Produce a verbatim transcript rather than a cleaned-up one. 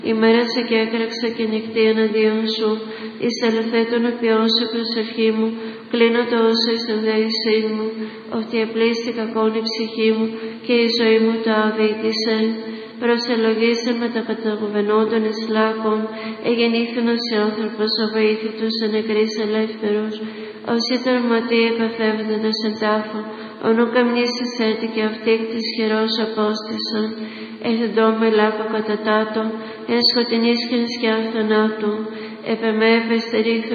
ημέρασα και έκραξα και νυχτή εναντίον σου. Εις ελευθέ των οποίων σου προσευχή μου, κλείνω το όσο εις ενδέησή μου, ότι επλήστη κακόν η ψυχή μου και η ζωή μου το αβοήθησε. Προσελογίσαν με τα καταγωβενόντων εις λάκων, εγεννήθηνος οι άνθρωπος ο βοήθητος εν νεκρής ελεύθερος. Όσοι τερματοί επαφεύδοντας εν τάφο, ο νου καμνήσεις έτη και αυτοί εκ της χειρός απόστησαν. Εθεντώ με λάκο κατά τάτο, εν σκοτεινής και εν σκιά θανάτου, επ' εμέ επεστερήθη